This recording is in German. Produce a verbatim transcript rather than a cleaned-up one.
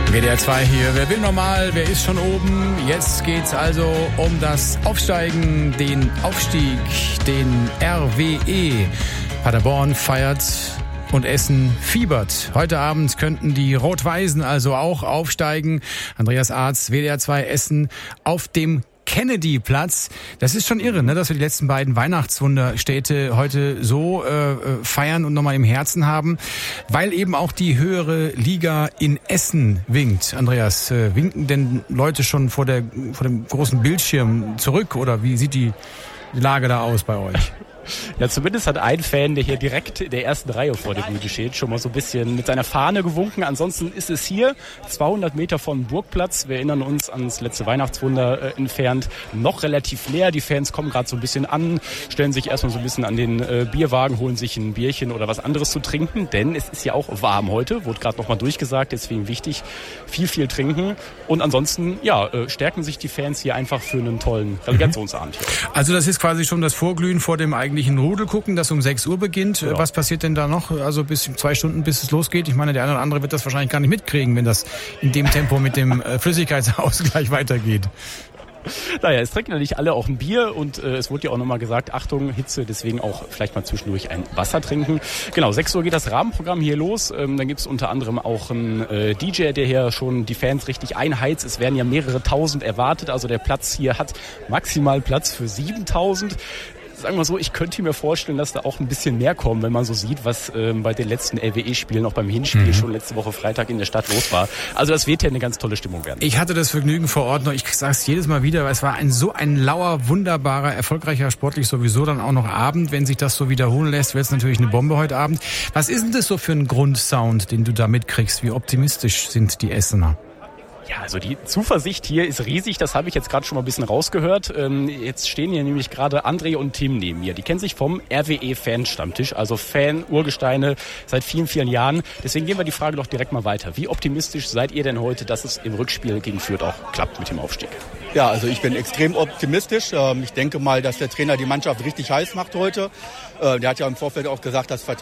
W D R zwei hier. Wer will normal, wer ist schon oben? Jetzt geht's also um das Aufsteigen, den Aufstieg, den R W E. Paderborn feiert und Essen fiebert. Heute Abend könnten die Rot-Weißen also auch aufsteigen. Andreas Arz, W D R zwei Essen auf dem Kennedy-Platz. Das ist schon irre, ne, dass wir die letzten beiden Weihnachtswunderstädte heute so äh, feiern und nochmal im Herzen haben, weil eben auch die höhere Liga in Essen winkt. Andreas, äh, winken denn Leute schon vor der vor dem großen Bildschirm zurück oder wie sieht die Lage da aus bei euch? Ja, zumindest hat ein Fan, der hier direkt in der ersten Reihe vor der Bühne steht, schon mal so ein bisschen mit seiner Fahne gewunken. Ansonsten ist es hier zweihundert Meter vom Burgplatz. Wir erinnern uns ans letzte Weihnachtswunder äh, entfernt. Noch relativ leer. Die Fans kommen gerade so ein bisschen an, stellen sich erstmal so ein bisschen an den äh, Bierwagen, holen sich ein Bierchen oder was anderes zu trinken. Denn es ist ja auch warm heute, wurde gerade nochmal durchgesagt. Deswegen wichtig, viel, viel trinken. Und ansonsten, ja, äh, stärken sich die Fans hier einfach für einen tollen Relegationsabend hier. Also das ist quasi schon das Vorglühen vor dem eigentlichen Rudel gucken, das um sechs Uhr beginnt. Ja. Was passiert denn da noch? Also bis zwei Stunden, bis es losgeht. Ich meine, der eine oder andere wird das wahrscheinlich gar nicht mitkriegen, wenn das in dem Tempo mit dem äh, Flüssigkeitsausgleich weitergeht. Naja, es trinken ja nicht alle auch ein Bier und äh, es wurde ja auch nochmal gesagt, Achtung, Hitze, deswegen auch vielleicht mal zwischendurch ein Wasser trinken. Genau, sechs Uhr geht das Rahmenprogramm hier los. Ähm, dann gibt es unter anderem auch einen äh, D J, der hier schon die Fans richtig einheizt. Es werden ja mehrere tausend erwartet, also der Platz hier hat maximal Platz für siebentausend. Sagen wir so, ich könnte mir vorstellen, dass da auch ein bisschen mehr kommen, wenn man so sieht, was ähm, bei den letzten R W E-Spielen, auch beim Hinspiel mhm. schon letzte Woche Freitag in der Stadt los war. Also das wird ja eine ganz tolle Stimmung werden. Ich hatte das Vergnügen vor Ort noch, ich sage es jedes Mal wieder, weil es war ein so ein lauer, wunderbarer, erfolgreicher, sportlich sowieso dann auch noch Abend. Wenn sich das so wiederholen lässt, wird es natürlich eine Bombe heute Abend. Was ist denn das so für ein Grundsound, den du da mitkriegst? Wie optimistisch sind die Essener? Ja, also die Zuversicht hier ist riesig, das habe ich jetzt gerade schon mal ein bisschen rausgehört. Ähm, jetzt stehen hier nämlich gerade André und Tim neben mir. Die kennen sich vom R W E-Fan-Stammtisch, also Fan-Urgesteine seit vielen, vielen Jahren. Deswegen gehen wir die Frage doch direkt mal weiter. Wie optimistisch seid ihr denn heute, dass es im Rückspiel gegen Fürth auch klappt mit dem Aufstieg? Ja, also ich bin extrem optimistisch. Ich denke mal, dass der Trainer die Mannschaft richtig heiß macht heute. Der hat ja im Vorfeld auch gesagt, dass